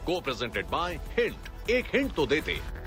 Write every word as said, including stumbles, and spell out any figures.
को presented by hint. एक hint तो देते।